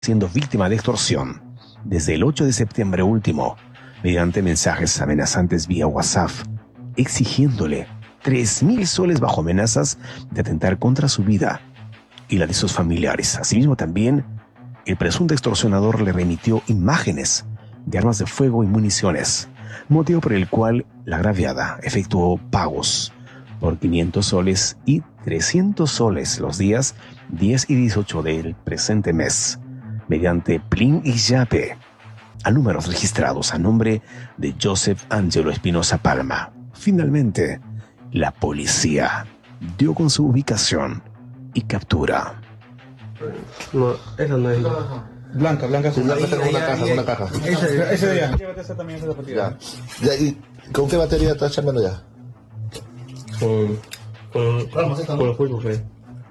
siendo víctima de extorsión desde el 8 de septiembre último, mediante mensajes amenazantes vía WhatsApp, exigiéndole 3.000 soles bajo amenazas de atentar contra su vida y la de sus familiares. Asimismo, también el presunto extorsionador le remitió imágenes de armas de fuego y municiones, motivo por el cual la agraviada efectuó pagos por 500 soles y 300 soles los días 10 y 18 del presente mes, mediante Plin y Yape, a números registrados a nombre de Joseph Angelo Espinosa Palma. Finalmente, la policía dio con su ubicación y captura. No, esa no es. Blanca, sí, una caja. Ese de allá. Llévate esa también, esa zapatilla. Ya, ¿y con qué batería estás chambeando ya? Con el juego, fe.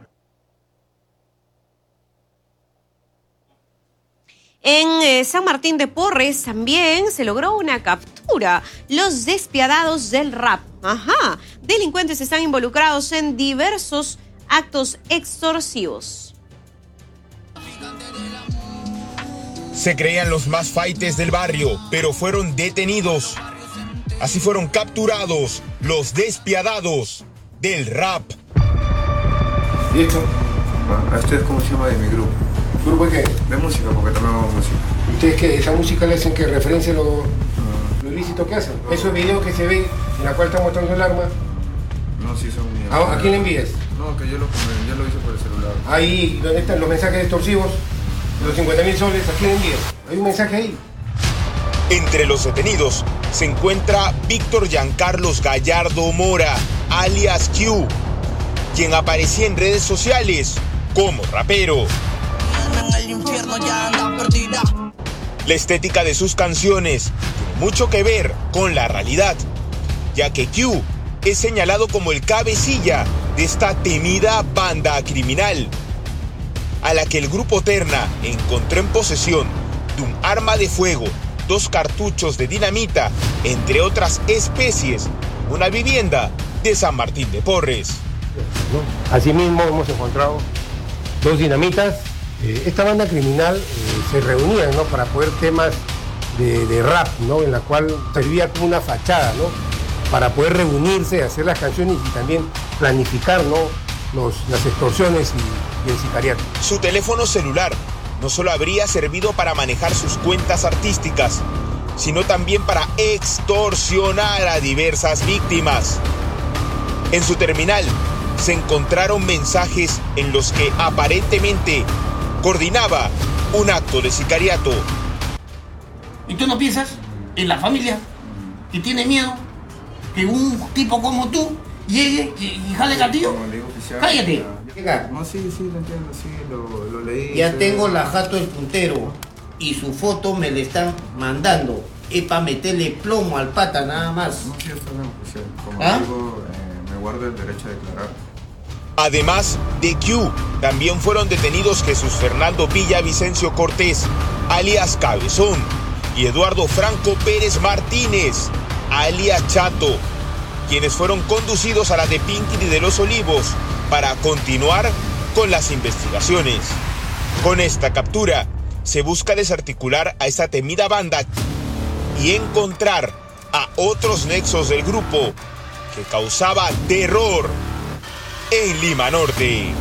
En San Martín de Porres también se logró una captura. Los despiadados del rap. Delincuentes están involucrados en diversos actos extorsivos. Se creían los más faites del barrio, pero fueron detenidos. Así fueron capturados los despiadados del rap. ¿Y esto? Esto es como se llama de mi grupo. ¿Grupo de qué? De música, porque también hago música. ¿Ustedes qué? ¿Esa música le hacen que referencia lo ilícito que hacen? Esos videos que se ven, en la cual están mostrando el arma. No, sí son míos. ¿A quién le envías? No, que yo lo hice por el celular. Ahí, ¿dónde están los mensajes extorsivos? Los 50.000 soles, ¿a quién le envías? Hay un mensaje ahí. Entre los detenidos se encuentra Víctor Giancarlos Gallardo Mora, alias Q, quien aparecía en redes sociales como rapero. La estética de sus canciones tiene mucho que ver con la realidad, ya que Q es señalado como el cabecilla de esta temida banda criminal, a la que el grupo Terna encontró en posesión de un arma de fuego, 2 cartuchos de dinamita, entre otras especies, una vivienda de San Martín de Porres. Asimismo hemos encontrado 2 dinamitas. Esta banda criminal se reunía, ¿no?, para poder temas de rap, ¿no?, en la cual servía como una fachada, ¿no?, para poder reunirse, hacer las canciones y también planificar, ¿no?, las extorsiones y el sicariato. Su teléfono celular no solo habría servido para manejar sus cuentas artísticas, sino también para extorsionar a diversas víctimas. En su terminal se encontraron mensajes en los que aparentemente coordinaba un acto de sicariato. ¿Y tú no piensas en la familia que tiene miedo que un tipo como tú llegue y jale gatillo? ¡Cállate! No, sí, lo entiendo, sí, lo leí. Ya tengo la jato del puntero y su foto me le están mandando. Es para meterle plomo al pata nada más. No, sí, está bien, oficial. Como digo, me guardo el derecho a declarar. Además de Q, también fueron detenidos Jesús Fernando Villavicencio Cortés, alias Cabezón, y Eduardo Franco Pérez Martínez, alias Chato, quienes fueron conducidos a la de Pinqui de los Olivos para continuar con las investigaciones. Con esta captura se busca desarticular a esta temida banda y encontrar a otros nexos del grupo que causaba terror en Lima Norte.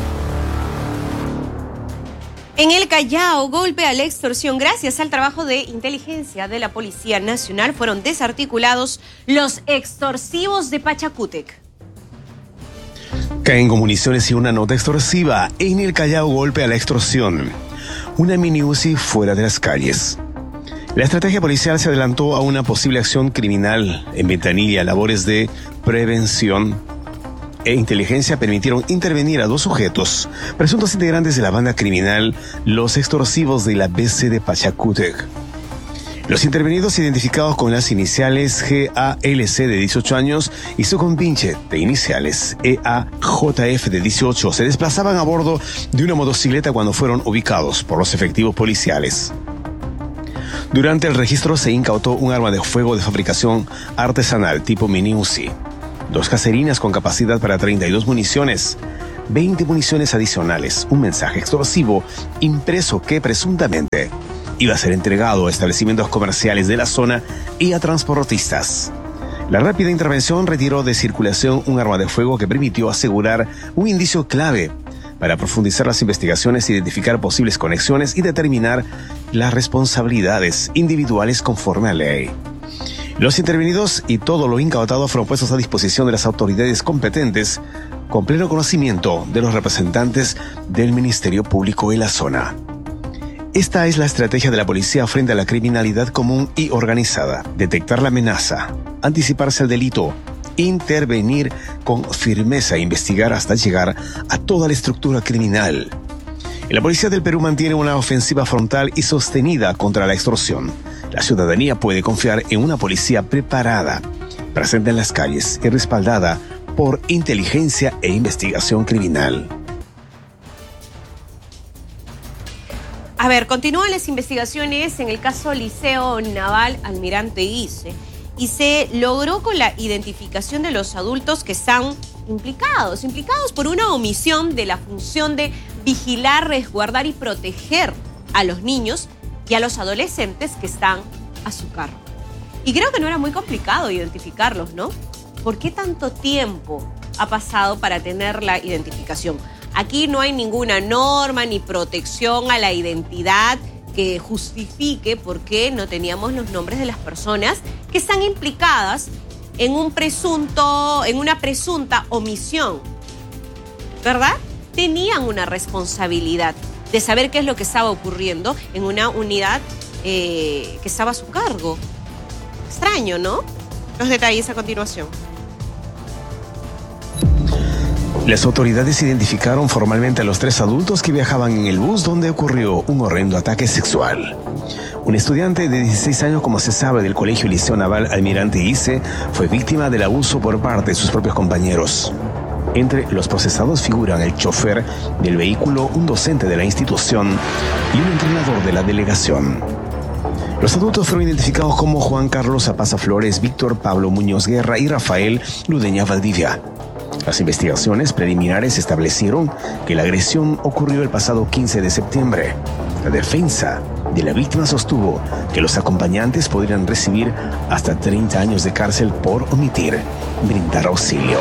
En el Callao, golpe a la extorsión. Gracias al trabajo de inteligencia de la Policía Nacional fueron desarticulados los extorsivos de Pachacútec. Caen con municiones y una nota extorsiva. En el Callao, golpe a la extorsión. Una mini UCI fuera de las calles. La estrategia policial se adelantó a una posible acción criminal en Ventanilla. Labores de prevención e inteligencia permitieron intervenir a 2 sujetos, presuntos integrantes de la banda criminal Los Extorsivos de la BC de Pachacútec. Los intervenidos, identificados con las iniciales GALC de 18 años y su compinche de iniciales EAJF de 18, se desplazaban a bordo de una motocicleta cuando fueron ubicados por los efectivos policiales. Durante el registro se incautó un arma de fuego de fabricación artesanal tipo mini UCI, 2 caserinas con capacidad para 32 municiones, 20 municiones adicionales, un mensaje extorsivo impreso que presuntamente iba a ser entregado a establecimientos comerciales de la zona y a transportistas. La rápida intervención retiró de circulación un arma de fuego que permitió asegurar un indicio clave para profundizar las investigaciones, identificar posibles conexiones y determinar las responsabilidades individuales conforme a ley. Los intervenidos y todo lo incautado fueron puestos a disposición de las autoridades competentes con pleno conocimiento de los representantes del Ministerio Público en la zona. Esta es la estrategia de la policía frente a la criminalidad común y organizada: detectar la amenaza, anticiparse al delito, intervenir con firmeza e investigar hasta llegar a toda la estructura criminal. La Policía del Perú mantiene una ofensiva frontal y sostenida contra la extorsión. La ciudadanía puede confiar en una policía preparada, presente en las calles y respaldada por inteligencia e investigación criminal. A ver, continúan las investigaciones en el caso Liceo Naval Almirante Guise y se logró con la identificación de los adultos que están implicados por una omisión de la función de vigilar, resguardar y proteger a los niños y a los adolescentes que están a su cargo. Y creo que no era muy complicado identificarlos, ¿no? ¿Por qué tanto tiempo ha pasado para tener la identificación? Aquí no hay ninguna norma ni protección a la identidad que justifique por qué no teníamos los nombres de las personas que están implicadas en una presunta omisión, ¿verdad? Tenían una responsabilidad de saber qué es lo que estaba ocurriendo en una unidad que estaba a su cargo. Extraño, ¿no? Los detalles a continuación. Las autoridades identificaron formalmente a los 3 adultos que viajaban en el bus donde ocurrió un horrendo ataque sexual. Un estudiante de 16 años, como se sabe, del Colegio Liceo Naval Almirante Guise, fue víctima del abuso por parte de sus propios compañeros. Entre los procesados figuran el chofer del vehículo, un docente de la institución y un entrenador de la delegación. Los adultos fueron identificados como Juan Carlos Zapaza Flores, Víctor Pablo Muñoz Guerra y Rafael Ludeña Valdivia. Las investigaciones preliminares establecieron que la agresión ocurrió el pasado 15 de septiembre. La defensa de la víctima sostuvo que los acompañantes podrían recibir hasta 30 años de cárcel por omitir brindar auxilio.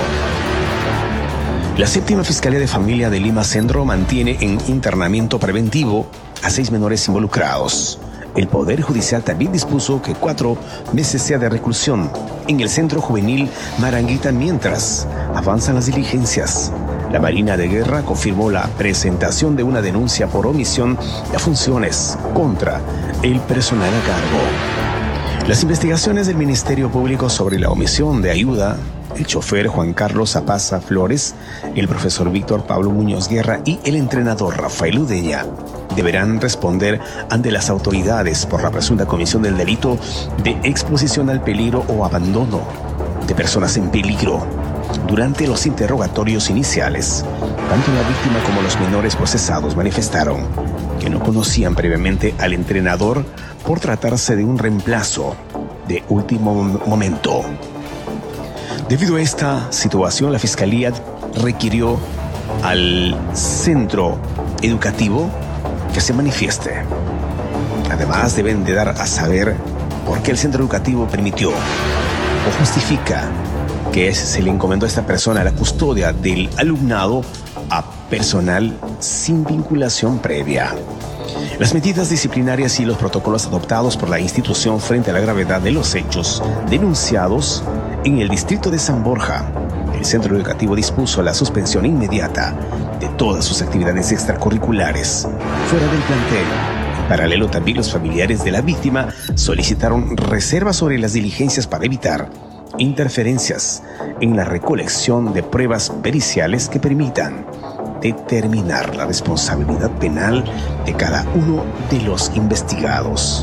La 7ª Fiscalía de Familia de Lima Centro mantiene en internamiento preventivo a 6 menores involucrados. El Poder Judicial también dispuso que 4 meses sea de reclusión en el Centro Juvenil Maranguita mientras avanzan las diligencias. La Marina de Guerra confirmó la presentación de una denuncia por omisión de funciones contra el personal a cargo. Las investigaciones del Ministerio Público sobre la omisión de ayuda, el chofer Juan Carlos Zapaza Flores, el profesor Víctor Pablo Muñoz Guerra y el entrenador Rafael Udeña deberán responder ante las autoridades por la presunta comisión del delito de exposición al peligro o abandono de personas en peligro. Durante los interrogatorios iniciales, tanto la víctima como los menores procesados manifestaron que no conocían previamente al entrenador por tratarse de un reemplazo de último momento. Debido a esta situación, la Fiscalía requirió al centro educativo que se manifieste. Además, deben de dar a saber por qué el centro educativo permitió o justifica que se le encomendó a esta persona la custodia del alumnado a personal sin vinculación previa. Las medidas disciplinarias y los protocolos adoptados por la institución frente a la gravedad de los hechos denunciados en el distrito de San Borja. El centro educativo dispuso la suspensión inmediata de todas sus actividades extracurriculares fuera del plantel. En paralelo, también los familiares de la víctima solicitaron reservas sobre las diligencias para evitar interferencias en la recolección de pruebas periciales que permitan determinar la responsabilidad penal de cada uno de los investigados.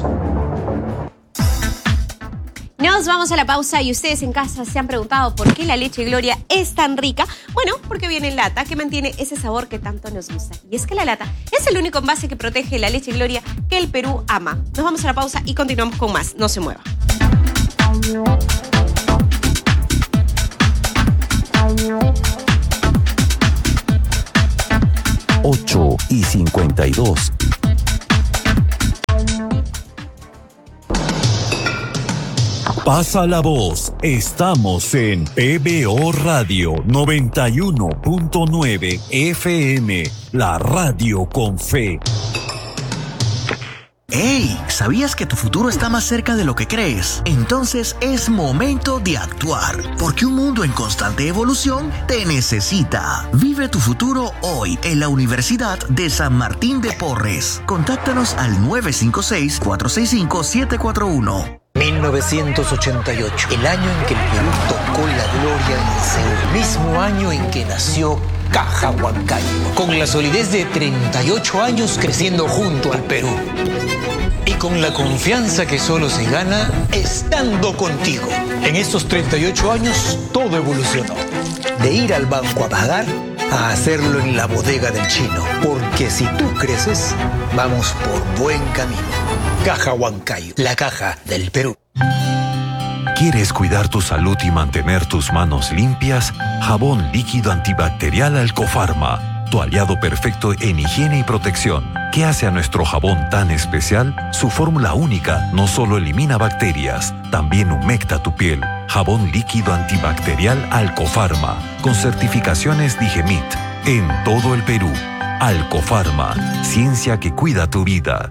Nos vamos a la pausa y ustedes en casa se han preguntado por qué la leche Gloria es tan rica. Bueno, porque viene en lata que mantiene ese sabor que tanto nos gusta. Y es que la lata es el único envase que protege la leche Gloria que el Perú ama. Nos vamos a la pausa y continuamos con más. No se mueva. 8:52. Pasa la voz. Estamos en PBO Radio 91.9 FM, la radio con fe. ¡Hey! ¿Sabías que tu futuro está más cerca de lo que crees? Entonces es momento de actuar, porque un mundo en constante evolución te necesita. Vive tu futuro hoy en la Universidad de San Martín de Porres. Contáctanos al 956-465-741. 1988, el año en que el Perú tocó la gloria en Seúl, el mismo año en que nació Caja Huancayo, con la solidez de 38 años creciendo junto al Perú. Y con la confianza que solo se gana estando contigo. En estos 38 años todo evolucionó. De ir al banco a pagar a hacerlo en la bodega del chino. Porque si tú creces, vamos por buen camino. Caja Huancayo, la caja del Perú. ¿Quieres cuidar tu salud y mantener tus manos limpias? Jabón líquido antibacterial Alcofarma, tu aliado perfecto en higiene y protección. ¿Qué hace a nuestro jabón tan especial? Su fórmula única no solo elimina bacterias, también humecta tu piel. Jabón líquido antibacterial Alcofarma, con certificaciones Digemit, en todo el Perú. Alcofarma, ciencia que cuida tu vida.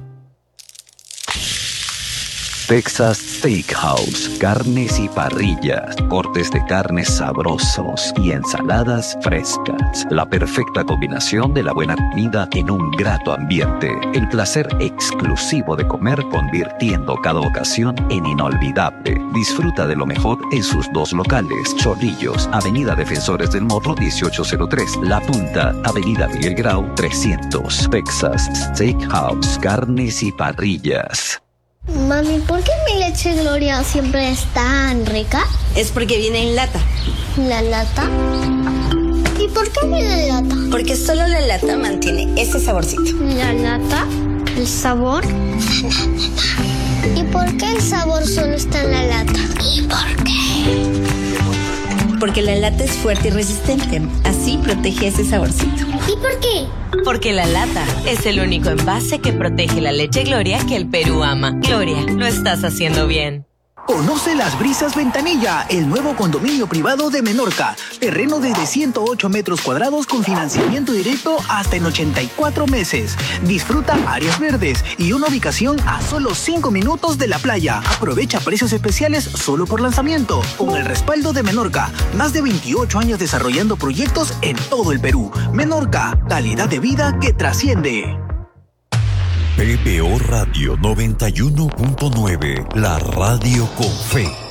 Texas Steakhouse, carnes y parrillas, cortes de carnes sabrosos y ensaladas frescas. La perfecta combinación de la buena comida en un grato ambiente. El placer exclusivo de comer convirtiendo cada ocasión en inolvidable. Disfruta de lo mejor en sus dos locales. Chorrillos, Avenida Defensores del Morro 1803. La Punta, Avenida Miguel Grau 300. Texas Steakhouse, carnes y parrillas. Mami, ¿por qué mi leche Gloria siempre es tan rica? Es porque viene en lata. ¿La lata? ¿Y por qué viene en lata? Porque solo la lata mantiene ese saborcito. ¿La lata? ¿El sabor? ¿Y por qué el sabor solo está en la lata? ¿Y por qué? Porque la lata es fuerte y resistente. Así protege ese saborcito. ¿Y por qué? Porque la lata es el único envase que protege la leche Gloria que el Perú ama. Gloria, lo estás haciendo bien. Conoce Las Brisas Ventanilla, el nuevo condominio privado de Menorca. Terreno desde 108 metros cuadrados con financiamiento directo hasta en 84 meses. Disfruta áreas verdes y una ubicación a solo 5 minutos de la playa. Aprovecha precios especiales solo por lanzamiento. Con el respaldo de Menorca, más de 28 años desarrollando proyectos en todo el Perú. Menorca, calidad de vida que trasciende. PBO Radio 91.9, la radio con fe.